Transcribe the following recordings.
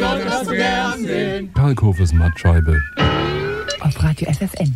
und das Fernsehen. Kalkhofes Mattscheibe. Auf Radio FFN.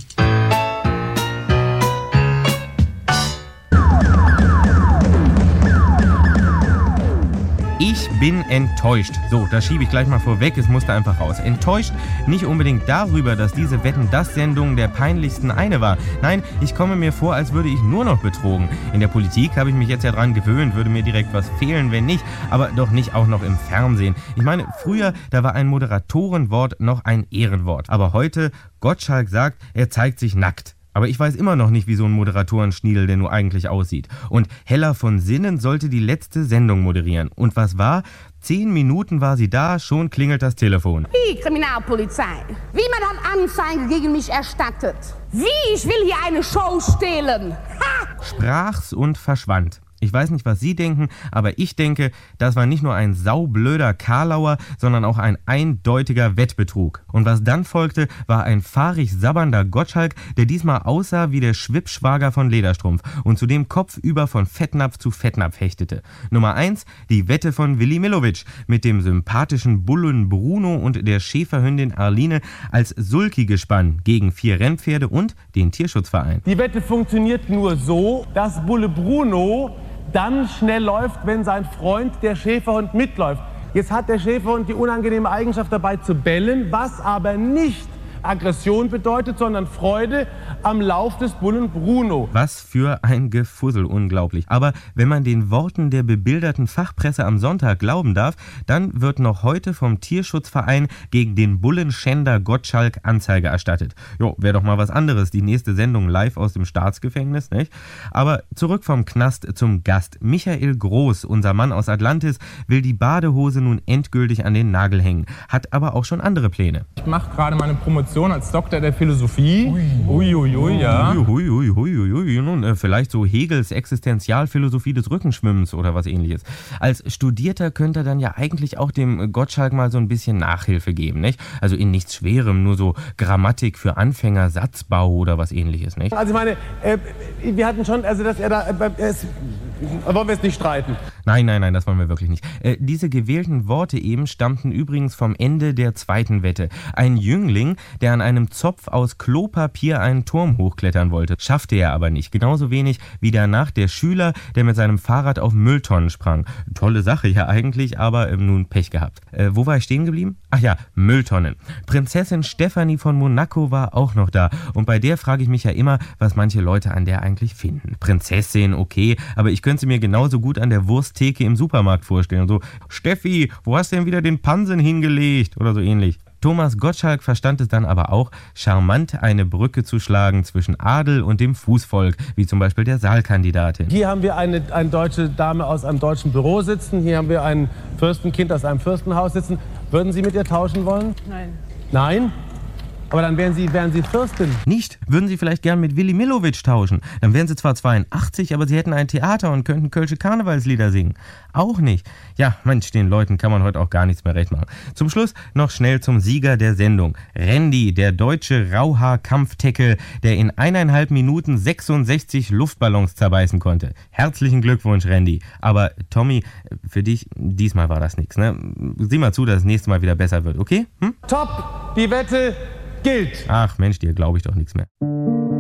Ich bin enttäuscht. So, das schiebe ich gleich mal vorweg, es musste einfach raus. Enttäuscht nicht unbedingt darüber, dass diese Wetten-dass-Sendung der peinlichsten eine war. Nein, ich komme mir vor, als würde ich nur noch betrogen. In der Politik habe ich mich jetzt ja dran gewöhnt, würde mir direkt was fehlen, wenn nicht. Aber doch nicht auch noch im Fernsehen. Ich meine, früher, da war ein Moderatorenwort noch ein Ehrenwort. Aber heute, Gottschalk sagt, er zeigt sich nackt. Aber ich weiß immer noch nicht, wie so ein Moderatorenschniedel denn nur eigentlich aussieht. Und Hella von Sinnen sollte die letzte Sendung moderieren. Und was war? 10 Minuten war sie da, schon klingelt das Telefon. Wie Kriminalpolizei? Wie man dann Anzeige gegen mich erstattet? Wie? Ich will hier eine Show stehlen. Ha! Sprach's und verschwand. Ich weiß nicht, was Sie denken, aber ich denke, das war nicht nur ein saublöder Karlauer, sondern auch ein eindeutiger Wettbetrug. Und was dann folgte, war ein fahrig sabbernder Gottschalk, der diesmal aussah wie der Schwippschwager von Lederstrumpf und zudem kopfüber von Fettnapf zu Fettnapf hechtete. Nummer 1, die Wette von Willi Millowitsch mit dem sympathischen Bullen Bruno und der Schäferhündin Arline als Sulki-Gespann gegen 4 Rennpferde und den Tierschutzverein. Die Wette funktioniert nur so, dass Bulle Bruno dann schnell läuft, wenn sein Freund, der Schäferhund, mitläuft. Jetzt hat der Schäferhund die unangenehme Eigenschaft dabei zu bellen, was aber nicht Aggression bedeutet, sondern Freude am Lauf des Bullen Bruno. Was für ein Gefussel, unglaublich. Aber wenn man den Worten der bebilderten Fachpresse am Sonntag glauben darf, dann wird noch heute vom Tierschutzverein gegen den Bullenschänder Gottschalk Anzeige erstattet. Jo, wäre doch mal was anderes, die nächste Sendung live aus dem Staatsgefängnis, nicht? Aber zurück vom Knast zum Gast. Michael Groß, unser Mann aus Atlantis, will die Badehose nun endgültig an den Nagel hängen, hat aber auch schon andere Pläne. Ich mache gerade meine Promotion als Doktor der Philosophie. Ja. Nun, vielleicht so Hegels Existenzialphilosophie des Rückenschwimmens oder was ähnliches. Als Studierter könnte er dann ja eigentlich auch dem Gottschalk mal so ein bisschen Nachhilfe geben, nicht? Also in nichts Schwerem, nur so Grammatik für Anfänger, Satzbau oder was ähnliches, nicht? Also ich meine, wir hatten schon, also dass er da, wollen wir es nicht streiten? Nein, das wollen wir wirklich nicht. Diese gewählten Worte eben stammten übrigens vom Ende der zweiten Wette. Ein Jüngling, der an einem Zopf aus Klopapier einen Turm hochklettern wollte. Schaffte er aber nicht. Genauso wenig wie danach der Schüler, der mit seinem Fahrrad auf Mülltonnen sprang. Tolle Sache ja eigentlich, aber nun Pech gehabt. Wo war ich stehen geblieben? Ach ja, Mülltonnen. Prinzessin Stefanie von Monaco war auch noch da. Und bei der frage ich mich ja immer, was manche Leute an der eigentlich finden. Prinzessin, okay, aber ich könnte sie mir genauso gut an der Wursttheke im Supermarkt vorstellen. Und so, Steffi, wo hast du denn wieder den Pansen hingelegt? Oder so ähnlich. Thomas Gottschalk verstand es dann aber auch, charmant eine Brücke zu schlagen zwischen Adel und dem Fußvolk, wie zum Beispiel der Saalkandidatin. Hier haben wir eine deutsche Dame aus einem deutschen Büro sitzen, hier haben wir ein Fürstenkind aus einem Fürstenhaus sitzen. Würden Sie mit ihr tauschen wollen? Nein. Nein? Aber dann wären Sie Fürstin. Nicht? Würden Sie vielleicht gern mit Willi Millowitsch tauschen? Dann wären Sie zwar 82, aber Sie hätten ein Theater und könnten kölsche Karnevalslieder singen. Auch nicht. Ja, Mensch, den Leuten kann man heute auch gar nichts mehr recht machen. Zum Schluss noch schnell zum Sieger der Sendung. Randy, der deutsche Rauhaar-Kampfteckel, der in 1,5 Minuten 66 Luftballons zerbeißen konnte. Herzlichen Glückwunsch, Randy. Aber Tommy, für dich, diesmal war das nichts, ne? Sieh mal zu, dass das nächste Mal wieder besser wird, okay? Top, die Wette gilt. Ach Mensch, dir glaube ich doch nichts mehr.